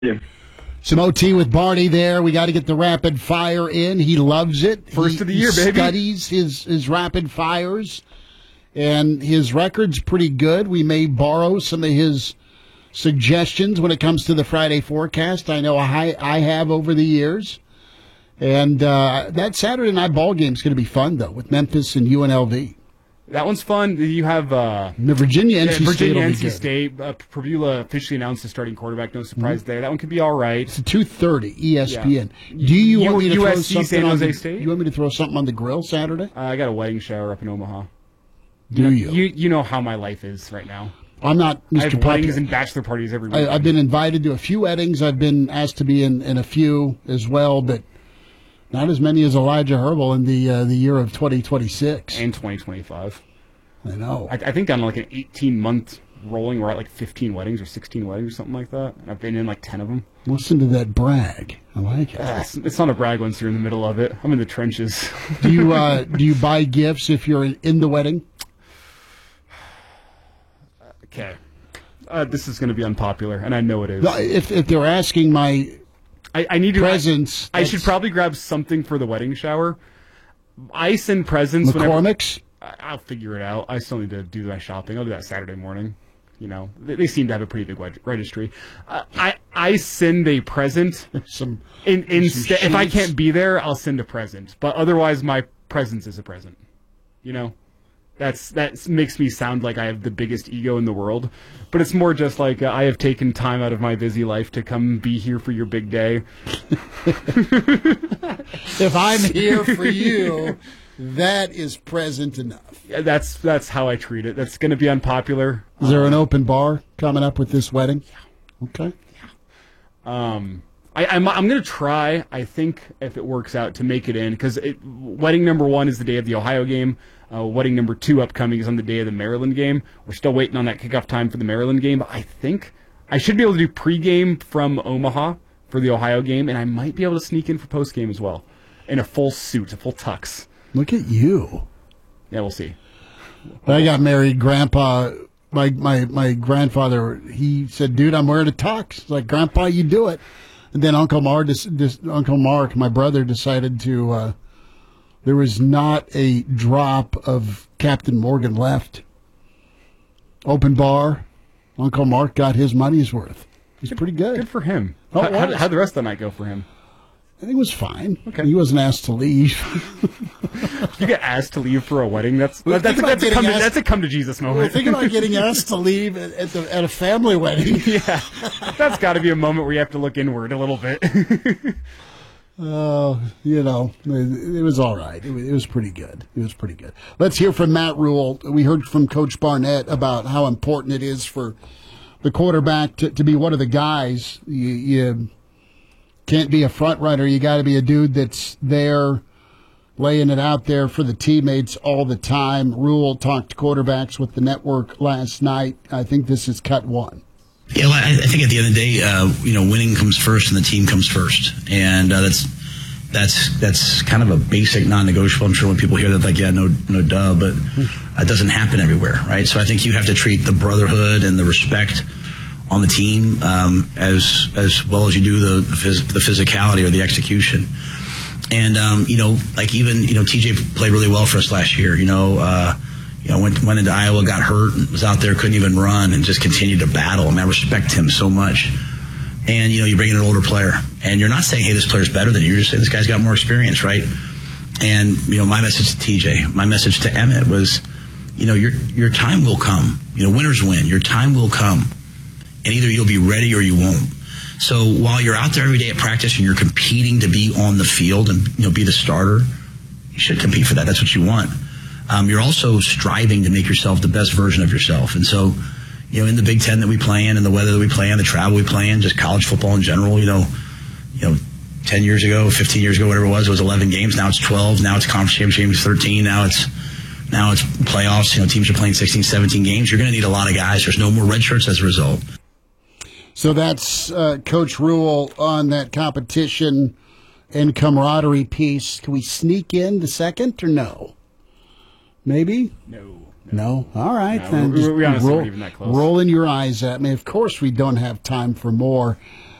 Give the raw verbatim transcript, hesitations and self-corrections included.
Yeah. Some O T with Barney there. We got to get the rapid fire in. He loves it. First he, of the year, he baby. Studies his, his rapid fires, and his record's pretty good. We may borrow some of his suggestions when it comes to the Friday forecast. I know I, I have over the years. And uh, that Saturday night ball game is going to be fun, though, with Memphis and U N L V. That one's fun. You have uh, Virginia, N C yeah, Virginia, State. N C State. Uh, Purdue officially announced the starting quarterback. No surprise mm-hmm. there. That one could be all right. It's two thirty E S P N. Yeah. Do you want me to U S C, throw something San Jose on the, State? You want me to throw something on the grill Saturday? Uh, I got a wedding shower up in Omaha. Do you? You you know how my life is right now. I'm not Mister I have Popular. weddings and bachelor parties every week. I, I've been invited to a few weddings. I've been asked to be in, in a few as well, but not as many as Elijah Herbal in the uh, the year of twenty twenty-six. And twenty twenty-five. I know. I, I think on like an eighteen-month rolling, we're at like fifteen weddings or sixteen weddings or something like that. I've been in like ten of them. Listen to that brag. I like it. Uh, it's, it's not a brag once you're in the middle of it. I'm in the trenches. do you uh, do you buy gifts if you're in, in the wedding? Okay. Uh, this is going to be unpopular, and I know it is. No, if if they're asking my I, I need to, presents, I, I should probably grab something for the wedding shower. I send presents. McCormick's? Whenever, I'll figure it out. I still need to do my shopping. I'll do that Saturday morning. You know, they, they seem to have a pretty big registry. Uh, I I send a present. some in, instead, some if I can't be there, I'll send a present. But otherwise, my presence is a present. You know, that's that makes me sound like I have the biggest ego in the world. But it's more just like uh, I have taken time out of my busy life to come be here for your big day. If I'm here for you, that is present enough. Yeah, that's that's how I treat it. That's going to be unpopular. Is there an open bar coming up with this wedding? Yeah. Okay. Yeah. Um, I, I'm I'm going to try. I think if it works out to make it in, because wedding number one is the day of the Ohio game. Uh, wedding number two upcoming is on the day of the Maryland game. We're still waiting on that kickoff time for the Maryland game. But I think I should be able to do pregame from Omaha for the Ohio game, and I might be able to sneak in for postgame as well in a full suit, a full tux. Look at you. Yeah, we'll see. When I got married, Grandpa, my, my, my grandfather, he said, dude, I'm wearing a tux. It's like, Grandpa, you do it. And then Uncle Mark, Uncle Mark, my brother, decided to, uh, there was not a drop of Captain Morgan left. Open bar. Uncle Mark got his money's worth. He's pretty good. Good for him. Oh, how, how, how'd the rest of the night go for him? I think it was fine. Okay. He wasn't asked to leave. You get asked to leave for a wedding. That's that, that's, a, that's, a come to, that's a come to Jesus moment. Well, think about getting asked to leave at, at, the, at a family wedding. Yeah, that's got to be a moment where you have to look inward a little bit. Oh, uh, you know, it, it was all right. It was, it was pretty good. It was pretty good. Let's hear from Matt Rule. We heard from Coach Barnett about how important it is for the quarterback to, to be one of the guys. You, you can't be a front runner. You got to be a dude that's there, laying it out there for the teammates all the time. Rule talked quarterbacks with the network last night. I think this is cut one. Yeah, well, I, I think at the end of the day, uh, you know, winning comes first and the team comes first, and uh, that's that's that's kind of a basic non-negotiable. I'm sure when people hear that, like, yeah, no, no, duh, but it doesn't happen everywhere, right? So I think you have to treat the brotherhood and the respect on the team um, as as well as you do the the, phys- the physicality or the execution. And um, you know, like even you know, T J played really well for us last year. You know. Uh, You know, went went into Iowa, got hurt, and was out there, couldn't even run, and just continued to battle. I mean, I respect him so much. And, you know, you bring in an older player, and you're not saying, hey, this player's better than you. You're just saying this guy's got more experience, right? And, you know, my message to T J, my message to Emmett was, you know, your your time will come. You know, winners win. Your time will come. And either you'll be ready or you won't. So while you're out there every day at practice and you're competing to be on the field and, you know, be the starter, you should compete for that. That's what you want. Um, you're also striving to make yourself the best version of yourself. And so, you know, in the Big Ten that we play in and the weather that we play in, the travel we play in, just college football in general, you know, you know, ten years ago, fifteen years ago, whatever it was, it was eleven games. Now it's twelve. Now it's conference championship thirteen. Now it's, now it's playoffs. You know, teams are playing sixteen, seventeen games. You're going to need a lot of guys. There's no more red shirts as a result. So that's uh, Coach Rule on that competition and camaraderie piece. Can we sneak in the second or no? Maybe? No. No? All right. No, then we, just we honestly roll, weren't even that close. rolling your eyes at me. Of course we don't have time for more.